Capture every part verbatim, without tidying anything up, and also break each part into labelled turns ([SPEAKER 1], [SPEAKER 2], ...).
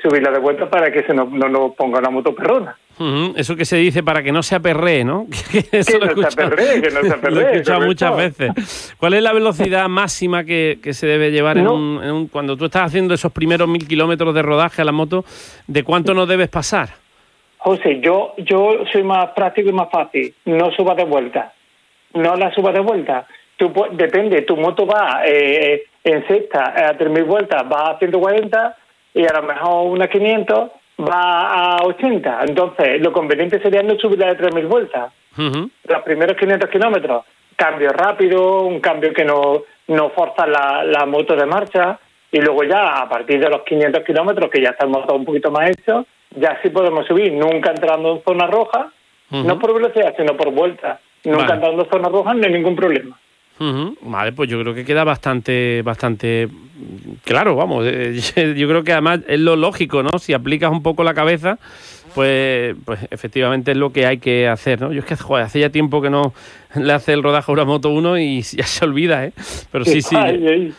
[SPEAKER 1] subirla de vuelta para que se nos, no nos ponga una moto perrona.
[SPEAKER 2] Uh-huh. Eso que se dice para que no se aperree, ¿no? Que,
[SPEAKER 1] eso que, no escucha, se aperree, que no se aperree,
[SPEAKER 2] lo he escuchado muchas veces. ¿Cuál es la velocidad máxima que, que se debe llevar en, no. un, en un... Cuando tú estás haciendo esos primeros mil kilómetros de rodaje a la moto, ¿de cuánto no debes pasar?
[SPEAKER 1] José, yo, yo soy más práctico y más fácil. No subas de vuelta. No la subas de vuelta. Tú, depende, tu moto va eh, en sexta a tres mil vueltas, va a ciento cuarenta y a lo mejor unas quinientos va a ochenta. Entonces, lo conveniente sería no subirla de tres mil vueltas. Uh-huh. Los primeros quinientos kilómetros, cambio rápido, un cambio que no, no forza la, la moto de marcha, y luego ya, a partir de los quinientos kilómetros, que ya está el motor un poquito más hecho, ya sí podemos subir, nunca entrando en zona roja, uh-huh. no por velocidad, sino por vuelta. Nunca vale. entrando en zona roja, no hay ningún problema.
[SPEAKER 2] Uh-huh. Vale, pues yo creo que queda bastante bastante claro, vamos, eh, yo creo que además es lo lógico, ¿no? Si aplicas un poco la cabeza, pues pues efectivamente es lo que hay que hacer, ¿no? Yo es que, joder, hace ya tiempo que no le hace el rodaje a una moto uno y ya se olvida, ¿eh? Pero sí, sí.
[SPEAKER 1] Ay, ay.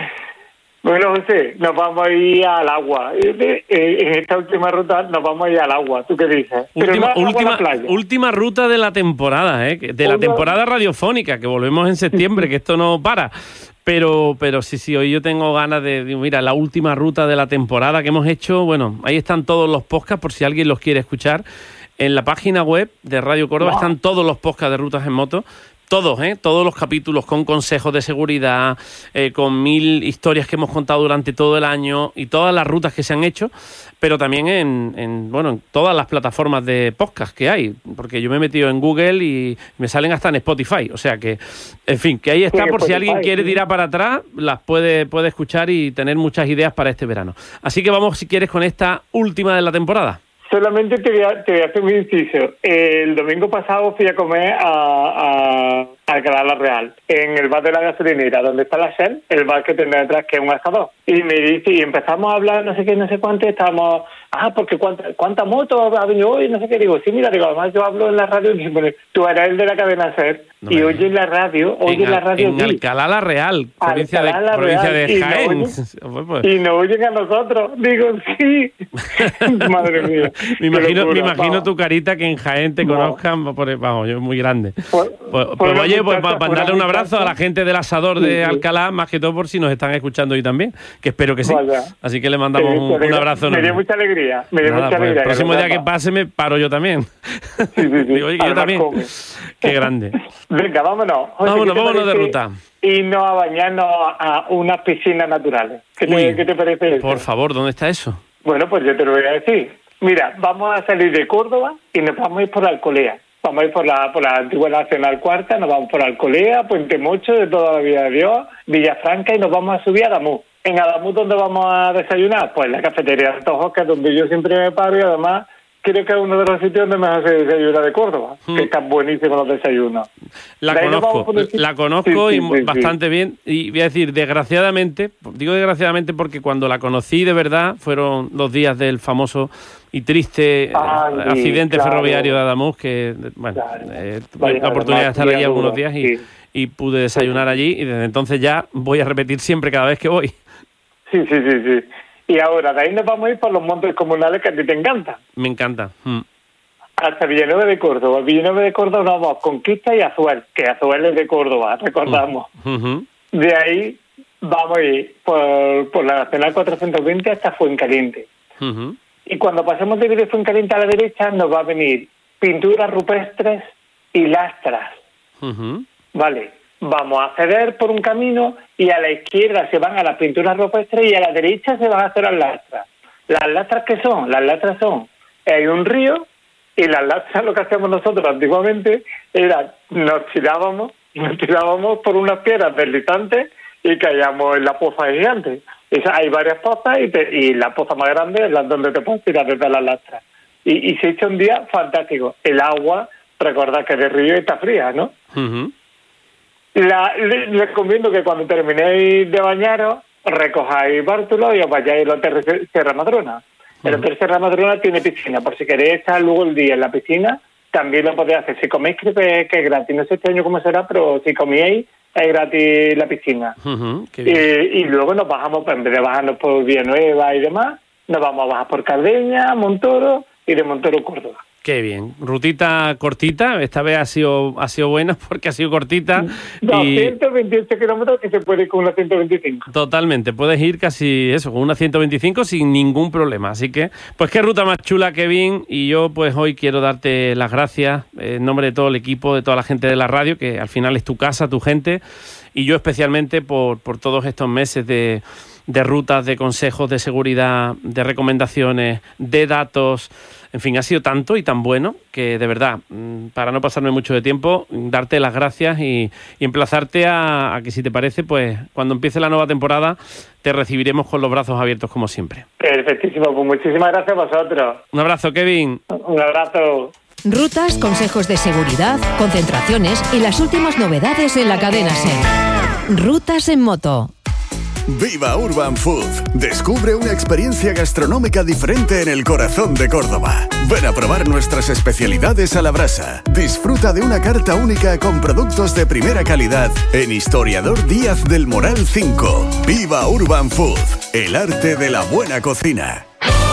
[SPEAKER 1] Bueno, José, nos vamos a ir al agua. En esta última ruta nos vamos a ir al agua. ¿Tú qué dices?
[SPEAKER 2] Última, no última, última ruta de la temporada, ¿eh? De la temporada radiofónica, que volvemos en septiembre, que esto no para. Pero pero sí, sí, hoy yo tengo ganas de, de... Mira, la última ruta de la temporada que hemos hecho, bueno, ahí están todos los podcasts, por si alguien los quiere escuchar. En la página web de Radio Córdoba wow. están todos los podcasts de Rutas en Moto. Todos, ¿eh? Todos los capítulos con consejos de seguridad, eh, con mil historias que hemos contado durante todo el año y todas las rutas que se han hecho, pero también en, en, bueno, en todas las plataformas de podcast que hay, porque yo me he metido en Google y me salen hasta en Spotify, o sea que, en fin, que ahí está, por si alguien quiere tirar para atrás, las puede, puede escuchar y tener muchas ideas para este verano. Así que vamos, si quieres, con esta última de la temporada.
[SPEAKER 1] Solamente te voy a, te voy a hacer un inciso. El domingo pasado fui a comer a, a, a Alcalá la Real, en el bar de la gasolinera, donde está la Shell, el bar que tiene detrás, que es un asador. Y me dice, y empezamos a hablar, no sé qué, no sé cuánto, estábamos, ah, porque cuánta, cuánta moto ha venido hoy, no sé qué. Digo, sí, mira, digo, además yo hablo en la radio, y digo, bueno, tú eres el de la cadena SER, no y oye en la radio, oye en la radio.
[SPEAKER 2] En Alcalá la Real, provincia
[SPEAKER 1] Alcalá
[SPEAKER 2] de,
[SPEAKER 1] la
[SPEAKER 2] provincia
[SPEAKER 1] Real,
[SPEAKER 2] de Jaén.
[SPEAKER 1] Y no, oyen, y no oyen a nosotros. Digo, sí. Madre mía.
[SPEAKER 2] Me imagino, me imagino tu carita que en Jaén te no. conozcan, por, vamos, yo muy grande. Pues, pues, pues oye, pues para darle un abrazo a la gente del asador de sí, Alcalá, sí. más que todo por si nos están escuchando hoy también, que espero que sí. Vaya. Así que le mandamos sí, un, un abrazo.
[SPEAKER 1] Me dio mucha alegría, me dio
[SPEAKER 2] Nada,
[SPEAKER 1] mucha
[SPEAKER 2] pues,
[SPEAKER 1] alegría.
[SPEAKER 2] El próximo día que pase me paro yo también.
[SPEAKER 1] Sí, sí, sí.
[SPEAKER 2] Digo, oye, que yo también. Come. Qué grande.
[SPEAKER 1] Venga, vámonos. José,
[SPEAKER 2] vámonos, vámonos de ruta.
[SPEAKER 1] Y no a bañarnos a unas piscinas naturales. ¿Qué te, ¿qué te parece eso?
[SPEAKER 2] Por favor, ¿dónde está eso?
[SPEAKER 1] Bueno, pues yo te lo voy a decir. Mira, vamos a salir de Córdoba y nos vamos a ir por Alcolea. Vamos a ir por la, por la antigua Nacional Cuarta, nos vamos por Alcolea, Puente Mocho, de toda la vida de Dios, Villafranca, y nos vamos a subir a Adamuz. En Adamuz, ¿dónde vamos a desayunar? Pues la cafetería de Antojos, que es donde yo siempre me paro, y además creo que es uno de los sitios donde mejor se desayuna de Córdoba, mm. que están buenísimos los desayunos.
[SPEAKER 2] La de conozco, la conozco sí, sí, y sí, bastante sí. bien, y voy a decir, desgraciadamente, digo desgraciadamente porque cuando la conocí de verdad fueron los días del famoso y triste Ay, accidente claro. ferroviario de Adamuz, que bueno, claro. eh, tuve la oportunidad de estar allí algunos días y, sí. y pude desayunar sí. allí, y desde entonces ya voy a repetir siempre cada vez que voy.
[SPEAKER 1] Sí, sí, sí, sí. Y ahora, de ahí nos vamos a ir por los montes comunales que a ti te encantan.
[SPEAKER 2] Me encanta. Mm.
[SPEAKER 1] Hasta Villanueva de Córdoba. Villanueva de Córdoba nos vamos Conquista y Azuel, que Azuel es de Córdoba, recordamos. Uh-huh. De ahí vamos a ir por, por la Nacional cuatrocientos veinte hasta Fuencaliente. Uh-huh. Y cuando pasemos de Fuencaliente a la derecha nos va a venir pinturas rupestres y lastras. Uh-huh. Vale. Vamos a acceder por un camino y a la izquierda se van a las pinturas rupestres y a la derecha se van a hacer las lastras. ¿Las lastras qué son? Las lastras son, hay un río y las lastras, lo que hacíamos nosotros antiguamente era nos tirábamos, nos tirábamos por unas piedras deslizantes y caíamos en la poza gigante. Esa, hay varias pozas y, te, y la poza más grande es la donde te puedes tirar desde las lastras. Y, y se echa un día fantástico. El agua, recordad que de río está fría, ¿no? Uh-huh. La, les recomiendo que cuando terminéis de bañaros, recojáis bártulos y os vayáis al Hotel Sierra Madrona. Uh-huh. El Hotel Sierra Madrona tiene piscina, por si queréis estar luego el día en la piscina, también lo podéis hacer. Si coméis, creo que, que es gratis. No sé este año cómo será, pero si comíais, es gratis la piscina. Uh-huh. Y, y luego nos bajamos, en vez de bajarnos por Villanueva y demás, nos vamos a bajar por Cardeña, Montoro y de Montoro Córdoba.
[SPEAKER 2] Qué bien. Rutita cortita, esta vez ha sido ha sido buena porque ha sido cortita.
[SPEAKER 1] doscientos veintiocho kilómetros que se puede ir con una ciento veinticinco.
[SPEAKER 2] Totalmente, puedes ir casi eso, con una ciento veinticinco sin ningún problema. Así que, pues qué ruta más chula, Kevin. Y yo pues hoy quiero darte las gracias en nombre de todo el equipo, de toda la gente de la radio, que al final es tu casa, tu gente. Y yo especialmente por, por todos estos meses de, de rutas, de consejos, de seguridad, de recomendaciones, de datos. En fin, ha sido tanto y tan bueno que, de verdad, para no pasarme mucho de tiempo, darte las gracias y, y emplazarte a, a que, si te parece, pues cuando empiece la nueva temporada, te recibiremos con los brazos abiertos como siempre.
[SPEAKER 1] Perfectísimo, pues muchísimas gracias a vosotros.
[SPEAKER 2] Un abrazo, Kevin.
[SPEAKER 1] Un abrazo.
[SPEAKER 3] Rutas, consejos de seguridad, concentraciones y las últimas novedades en la cadena SER. Rutas en moto.
[SPEAKER 4] Viva Urban Food. Descubre una experiencia gastronómica diferente en el corazón de Córdoba. Ven a probar nuestras especialidades a la brasa. Disfruta de una carta única con productos de primera calidad en Historiador Díaz del Moral cinco. Viva Urban Food. El arte de la buena cocina.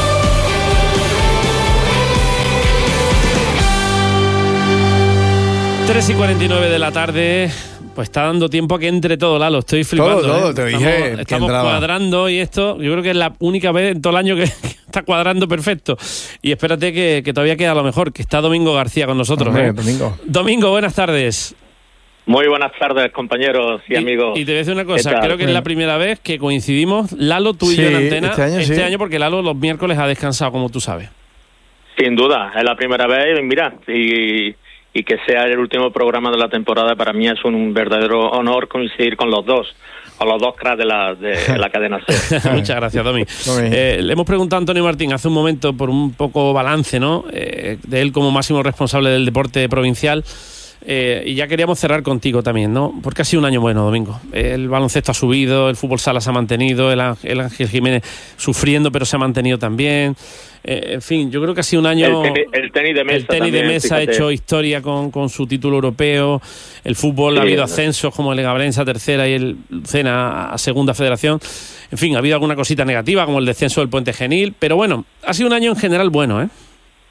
[SPEAKER 2] tres y cuarenta y nueve de la tarde. Pues está dando tiempo a que entre todo, Lalo. Estoy flipando.
[SPEAKER 5] Todo, todo,
[SPEAKER 2] ¿eh?
[SPEAKER 5] te
[SPEAKER 2] Estamos,
[SPEAKER 5] dije que
[SPEAKER 2] estamos
[SPEAKER 5] entraba.
[SPEAKER 2] cuadrando y esto, yo creo que es la única vez en todo el año que, que está cuadrando perfecto. Y espérate que, que todavía queda lo mejor, que está Domingo García con nosotros.
[SPEAKER 5] Hombre,
[SPEAKER 2] ¿eh?
[SPEAKER 5] Domingo.
[SPEAKER 2] Domingo, buenas tardes.
[SPEAKER 6] Muy buenas tardes, compañeros y, y amigos.
[SPEAKER 2] Y te voy a decir una cosa, creo que es la primera vez que coincidimos, Lalo, tú y
[SPEAKER 5] sí,
[SPEAKER 2] yo en antena,
[SPEAKER 5] este, año,
[SPEAKER 2] este
[SPEAKER 5] sí.
[SPEAKER 2] año, porque Lalo los miércoles ha descansado, como tú sabes.
[SPEAKER 6] Sin duda, es la primera vez, mira, y... y que sea el último programa de la temporada, para mí es un verdadero honor coincidir con los dos, con los dos cracks de la, de la cadena SER.
[SPEAKER 2] Muchas gracias, Domi. eh, le hemos preguntado a Antonio Martín hace un momento por un poco balance, ¿no? Eh, de él como máximo responsable del deporte provincial. Eh, y ya queríamos cerrar contigo también, ¿no? Porque ha sido un año bueno, Domingo. El baloncesto ha subido, el fútbol sala se ha mantenido, el, el Ángel Jiménez sufriendo, pero se ha mantenido también. Eh, en fin, yo creo que ha sido un año...
[SPEAKER 6] El, ten, el tenis de mesa
[SPEAKER 2] El tenis
[SPEAKER 6] también,
[SPEAKER 2] de mesa ha
[SPEAKER 6] fíjate.
[SPEAKER 2] hecho historia con, con su título europeo. El fútbol
[SPEAKER 6] Sí,
[SPEAKER 2] ha habido
[SPEAKER 6] ¿no?
[SPEAKER 2] ascensos como el Gabrense a tercera y el Lucena a segunda federación. En fin, ha habido alguna cosita negativa como el descenso del Puente Genil. Pero bueno, ha sido un año en general bueno, ¿eh?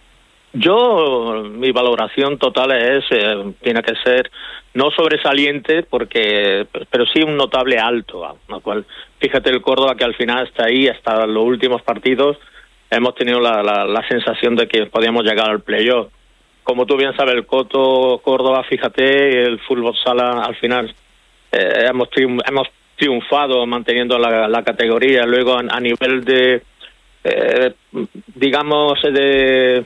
[SPEAKER 6] Yo, mi valoración total es, eh, tiene que ser no sobresaliente, porque pero sí un notable alto, lo cual, fíjate el Córdoba que al final está ahí, hasta los últimos partidos, hemos tenido la, la, la sensación de que podíamos llegar al playoff. Como tú bien sabes, el Coto, Córdoba, fíjate, el fútbol sala, al final eh, hemos, triun- hemos triunfado manteniendo la, la categoría. Luego, a, a nivel de, eh, digamos, de...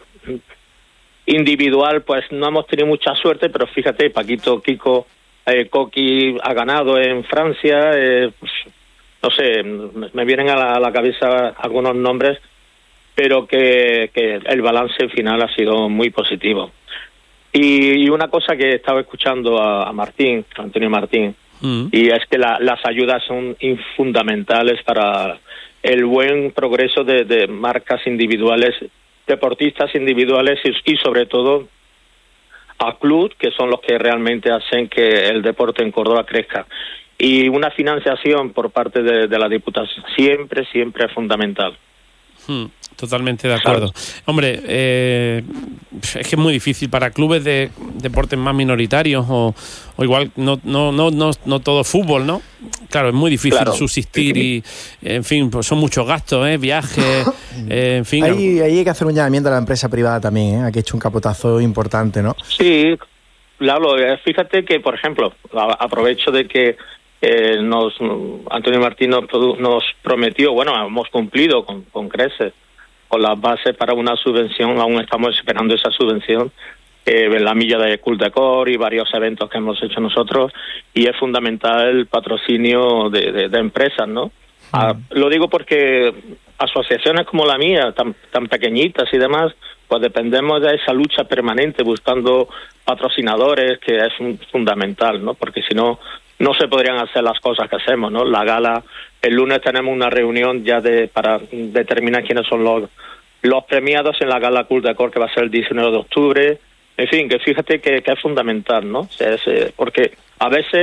[SPEAKER 6] individual, pues no hemos tenido mucha suerte, pero fíjate, Paquito, Kiko, eh, Coqui ha ganado en Francia, eh, pues, no sé, me vienen a la, a la cabeza algunos nombres, pero que, que el balance final ha sido muy positivo. Y, y una cosa que estaba escuchando a, a Martín, a Antonio Martín, mm. y es que la, las ayudas son fundamentales para el buen progreso de, de marcas individuales, deportistas individuales y, y sobre todo a clubes, que son los que realmente hacen que el deporte en Córdoba crezca. Y una financiación por parte de, de la Diputación siempre, siempre es fundamental.
[SPEAKER 2] Hmm, totalmente de acuerdo. ¿Sabes? Hombre, eh, es que es muy difícil para clubes de deportes más minoritarios o, o igual no, no, no, no, no todo fútbol, ¿no? Claro, es muy difícil claro. subsistir y, en fin, pues son muchos gastos, ¿eh? Viajes, eh, en fin.
[SPEAKER 5] Ahí, ahí hay que hacer un llamamiento a la empresa privada también, ¿eh? Aquí ha hecho un capotazo importante, ¿no?
[SPEAKER 6] Sí, claro, fíjate que, por ejemplo, aprovecho de que eh, nos Antonio Martín nos, nos prometió, bueno, hemos cumplido con, con creces, con las bases para una subvención, aún estamos esperando esa subvención, eh, en la milla de Cult Decor y varios eventos que hemos hecho nosotros, y es fundamental el patrocinio de, de, de empresas, ¿no? Mm. Ah, lo digo porque asociaciones como la mía, tan, tan pequeñitas y demás, pues dependemos de esa lucha permanente buscando patrocinadores, que es un, fundamental, ¿no? Porque si no, no se podrían hacer las cosas que hacemos, ¿no? La gala, el lunes tenemos una reunión ya de para determinar quiénes son los, los premiados en la gala Cult Decor, que va a ser el diecinueve de octubre. En fin, que fíjate que, que es fundamental, ¿no? O sea, es, eh, porque a veces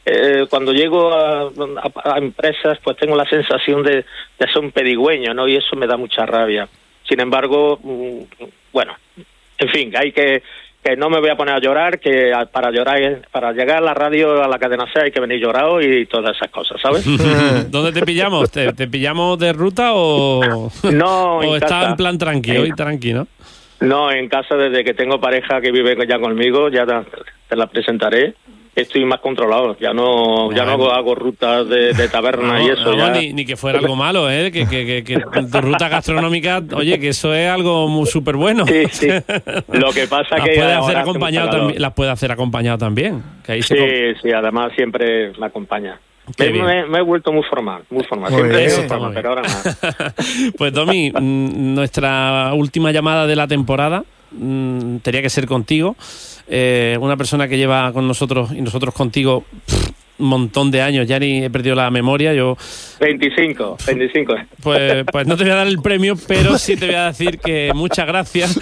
[SPEAKER 6] eh, cuando llego a, a, a empresas, pues tengo la sensación de, de ser un pedigüeño, ¿no? Y eso me da mucha rabia. Sin embargo, bueno, en fin, hay que que no me voy a poner a llorar, que para llorar, para llegar a la radio, a la cadena C, hay que venir llorado y todas esas cosas, ¿sabes?
[SPEAKER 2] ¿Dónde te pillamos? ¿Te, te pillamos de ruta o
[SPEAKER 6] no?
[SPEAKER 2] o
[SPEAKER 6] en
[SPEAKER 2] estás
[SPEAKER 6] casa.
[SPEAKER 2] En plan tranquilo y tranquilo?
[SPEAKER 6] No, en casa, desde que tengo pareja que vive ya conmigo, ya te, te la presentaré. Estoy más controlado, ya no ya no hago, hago rutas de, de taberna no, y eso.
[SPEAKER 2] No,
[SPEAKER 6] ya...
[SPEAKER 2] ni, ni que fuera algo malo, ¿eh? Que, que, que, que tu ruta gastronómica, oye, que eso es algo muy súper bueno.
[SPEAKER 6] Sí, sí. Lo que pasa
[SPEAKER 2] las
[SPEAKER 6] que...
[SPEAKER 2] Puede hacer acompañado también, las puede hacer acompañado también. Que ahí
[SPEAKER 6] sí,
[SPEAKER 2] se...
[SPEAKER 6] sí, además siempre me acompaña. Me, me, me he vuelto muy formal, muy formal. Muy siempre
[SPEAKER 2] bien,
[SPEAKER 6] he formal, pero ahora más.
[SPEAKER 2] Pues, Domi, nuestra última llamada de la temporada mmm, tenía que ser contigo. Eh, una persona que lleva con nosotros y nosotros contigo pff, un montón de años, ya ni he perdido la memoria. Yo
[SPEAKER 6] veinticinco, veinticinco.
[SPEAKER 2] Pues, pues no te voy a dar el premio, pero sí te voy a decir que muchas gracias.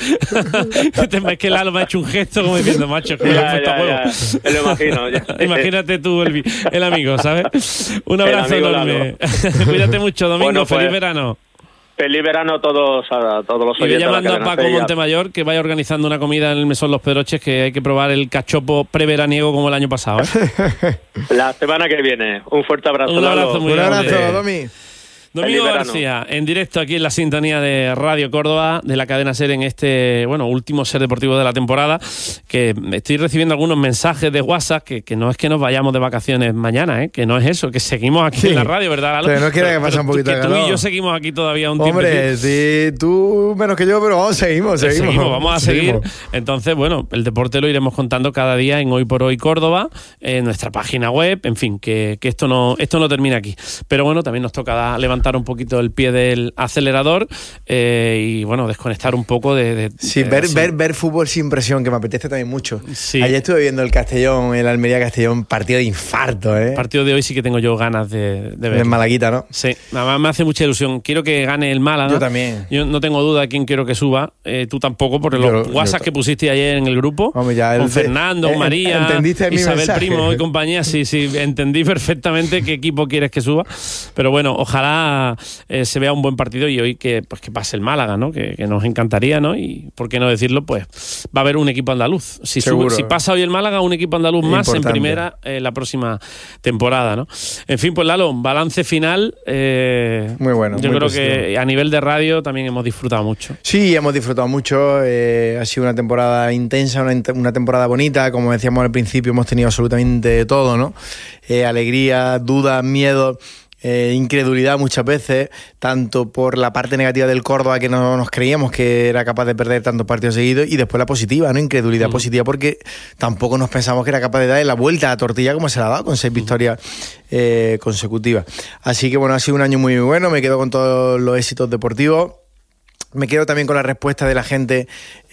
[SPEAKER 2] Es que Lalo me ha hecho un gesto como diciendo, macho, que me lo he puesto a huevo.
[SPEAKER 6] Me lo imagino. Ya.
[SPEAKER 2] Imagínate tú el, el amigo, ¿sabes? Un abrazo enorme. Cuídate mucho, Domingo. Bueno, pues, feliz verano.
[SPEAKER 6] Feliz verano a todos, a todos los oyentes.
[SPEAKER 2] Y llamando a Paco Montemayor que vaya organizando una comida en el Mesón Los Pedroches, que hay que probar el cachopo preveraniego como el año pasado, ¿eh?
[SPEAKER 6] La semana que viene. Un fuerte abrazo.
[SPEAKER 2] Un abrazo muy grande.
[SPEAKER 5] Un abrazo, Domi.
[SPEAKER 2] Domingo García, en directo aquí en la sintonía de Radio Córdoba, de la cadena SER, en este, bueno, último SER Deportivo de la temporada, que estoy recibiendo algunos mensajes de WhatsApp, que, que no es que nos vayamos de vacaciones mañana, ¿eh? Que no es eso, que seguimos aquí sí, en la radio, ¿verdad, Lalo?
[SPEAKER 5] Pero no quiere que pase un poquito
[SPEAKER 2] que
[SPEAKER 5] de
[SPEAKER 2] tú
[SPEAKER 5] calor.
[SPEAKER 2] y yo seguimos aquí todavía un tiempo.
[SPEAKER 5] Hombre, sí, tú menos que yo, pero vamos, seguimos, seguimos.
[SPEAKER 2] seguimos vamos a
[SPEAKER 5] seguimos.
[SPEAKER 2] seguir. Entonces, bueno, el deporte lo iremos contando cada día en Hoy por Hoy Córdoba, en nuestra página web, en fin, que, que esto no esto no termina aquí. Pero bueno, también nos toca levantar un poquito el pie del acelerador eh, y bueno, desconectar un poco de... de
[SPEAKER 5] sí,
[SPEAKER 2] de,
[SPEAKER 5] ver,
[SPEAKER 2] de,
[SPEAKER 5] ver, ver fútbol sin presión, que me apetece también mucho.
[SPEAKER 2] Sí.
[SPEAKER 5] Ayer estuve viendo el Castellón, el Almería-Castellón, partido de infarto, ¿eh?
[SPEAKER 2] El partido de hoy sí que tengo yo ganas de, de ver.
[SPEAKER 5] El Malaguita, ¿no?
[SPEAKER 2] Sí, además me hace mucha ilusión. Quiero que gane el Málaga.
[SPEAKER 5] Yo también.
[SPEAKER 2] Yo no tengo duda de quién quiero que suba. Eh, tú tampoco, porque
[SPEAKER 5] yo,
[SPEAKER 2] los WhatsApp que pusiste ayer en el grupo,
[SPEAKER 5] hombre, ya
[SPEAKER 2] con
[SPEAKER 5] el,
[SPEAKER 2] Fernando,
[SPEAKER 5] eh,
[SPEAKER 2] María, Isabel Primo y compañía, sí, sí, entendí perfectamente qué equipo quieres que suba. Pero bueno, ojalá eh, se vea un buen partido y hoy que, pues, que pase el Málaga, ¿no? Que, que nos encantaría, ¿no? Y por qué no decirlo, pues va a haber un equipo andaluz. Si, sube, si pasa hoy el Málaga, un equipo andaluz más Importante. En primera eh, la próxima temporada, ¿no? En fin, pues Lalo, balance final. Eh,
[SPEAKER 5] muy bueno.
[SPEAKER 2] Yo
[SPEAKER 5] muy
[SPEAKER 2] creo
[SPEAKER 5] positivo.
[SPEAKER 2] Que a nivel de radio también hemos disfrutado mucho.
[SPEAKER 5] Sí, hemos disfrutado mucho. Eh, ha sido una temporada intensa, una, una temporada bonita. Como decíamos al principio, hemos tenido absolutamente todo, ¿no? Eh, alegría, dudas, miedo. Eh, incredulidad muchas veces, tanto por la parte negativa del Córdoba, que no nos creíamos que era capaz de perder tantos partidos seguidos, y después la positiva, ¿no? Incredulidad mm. positiva, porque tampoco nos pensamos que era capaz de dar la vuelta a la tortilla como se la ha dado, con seis mm. victorias eh, consecutivas. Así que bueno, ha sido un año muy bueno, me quedo con todos los éxitos deportivos. Me quedo también con la respuesta de la gente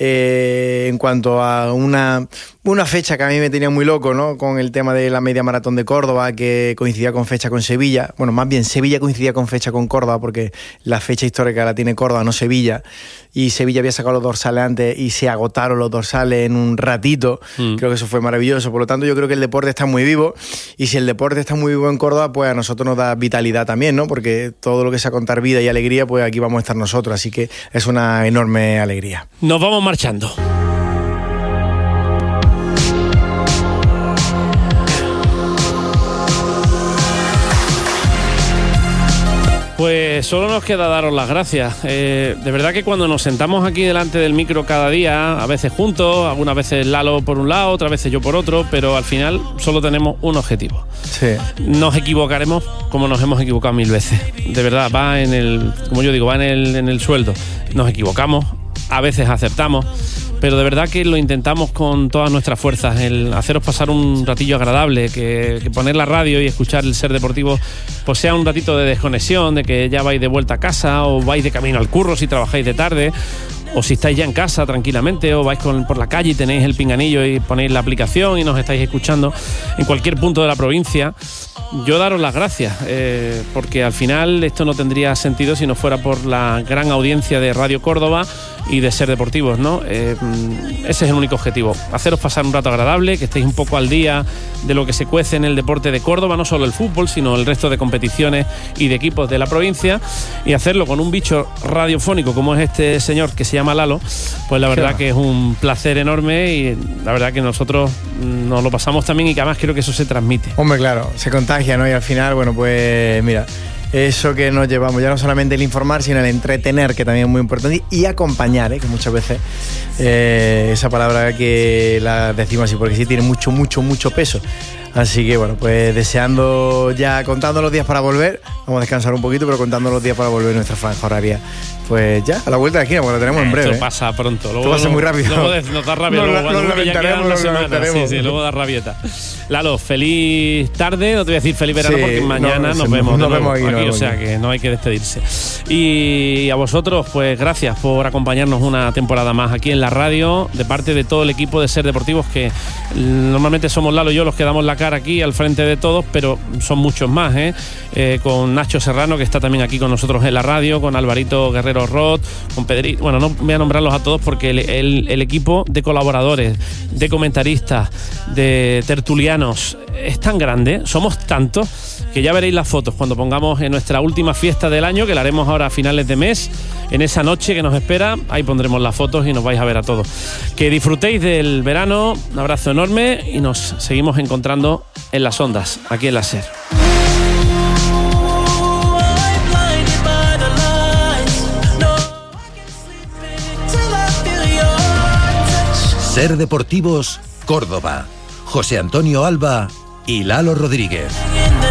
[SPEAKER 5] eh, en cuanto a una, una fecha que a mí me tenía muy loco, ¿no? Con el tema de la media maratón de Córdoba, que coincidía con fecha con Sevilla. Bueno, más bien Sevilla coincidía con fecha con Córdoba, porque la fecha histórica la tiene Córdoba, no Sevilla. Y Sevilla había sacado los dorsales antes y se agotaron los dorsales en un ratito. Mm. Creo que eso fue maravilloso. Por lo tanto, yo creo que el deporte está muy vivo. Y si el deporte está muy vivo en Córdoba, pues a nosotros nos da vitalidad también, ¿no? Porque todo lo que sea contar vida y alegría, pues aquí vamos a estar nosotros. Así que es una enorme alegría.
[SPEAKER 2] Nos vamos marchando. Pues solo nos queda daros las gracias. Eh, de verdad que cuando nos sentamos aquí delante del micro cada día, a veces juntos, algunas veces Lalo por un lado, otras veces yo por otro, pero al final solo tenemos un objetivo.
[SPEAKER 5] Sí.
[SPEAKER 2] Nos equivocaremos como nos hemos equivocado mil veces. De verdad, va en el, como yo digo, va en el, en el sueldo. Nos equivocamos, a veces acertamos, pero de verdad que lo intentamos con todas nuestras fuerzas, el haceros pasar un ratillo agradable, que, que poner la radio y escuchar el SER Deportivo pues sea un ratito de desconexión, de que ya vais de vuelta a casa o vais de camino al curro si trabajáis de tarde, o si estáis ya en casa tranquilamente, o vais con, por la calle y tenéis el pinganillo y ponéis la aplicación y nos estáis escuchando en cualquier punto de la provincia. Yo daros las gracias, eh, porque al final esto no tendría sentido si no fuera por la gran audiencia de Radio Córdoba y de Ser Deportivos, ¿no? Eh, ese es el único objetivo, haceros pasar un rato agradable, que estéis un poco al día de lo que se cuece en el deporte de Córdoba, no solo el fútbol, sino el resto de competiciones y de equipos de la provincia, y hacerlo con un bicho radiofónico como es este señor que se llama Lalo, pues la verdad claro. que es un placer enorme y la verdad que nosotros nos lo pasamos también y que además creo que eso se transmite.
[SPEAKER 5] Hombre, claro, se contagia, ¿no? Y al final, bueno, pues mira, eso que nos llevamos, ya no solamente el informar, sino el entretener, que también es muy importante, y acompañar, ¿eh? Que muchas veces eh, esa palabra que la decimos así, porque sí tiene mucho, mucho, mucho peso. Así que bueno, pues deseando ya, contando los días para volver, vamos a descansar un poquito, pero contando los días para volver nuestra franja horaria. Pues ya, a la vuelta de aquí, porque lo tenemos en breve.
[SPEAKER 2] Esto pasa pronto. Luego,
[SPEAKER 5] Esto pasa muy rápido.
[SPEAKER 2] Luego nos da rabia.
[SPEAKER 5] Nos,
[SPEAKER 2] luego,
[SPEAKER 5] nos
[SPEAKER 2] luego ya queda una semana. Sí, sí,
[SPEAKER 5] ¿no?
[SPEAKER 2] Luego da rabieta. Lalo, feliz tarde. No te voy a decir feliz verano sí, porque mañana no, nos vemos.
[SPEAKER 5] Nos vemos aquí,
[SPEAKER 2] aquí,
[SPEAKER 5] no,
[SPEAKER 2] aquí o sea que no hay que despedirse. Y a vosotros, pues gracias por acompañarnos una temporada más aquí en la radio, de parte de todo el equipo de Ser Deportivos, que normalmente somos Lalo y yo los que damos la cara aquí al frente de todos, pero son muchos más, ¿eh? Eh, con Nacho Serrano, que está también aquí con nosotros en la radio, con Alvarito Guerrero Roth, con Pedrito, bueno, no voy a nombrarlos a todos porque el, el, el equipo de colaboradores, de comentaristas, de tertulianos es tan grande, somos tantos, que ya veréis las fotos cuando pongamos en nuestra última fiesta del año, que la haremos ahora a finales de mes, en esa noche que nos espera, ahí pondremos las fotos y nos vais a ver a todos. Que disfrutéis del verano, un abrazo enorme y nos seguimos encontrando en las ondas, aquí en la SER.
[SPEAKER 7] Ser Deportivos, Córdoba. José Antonio Alba y Lalo Rodríguez.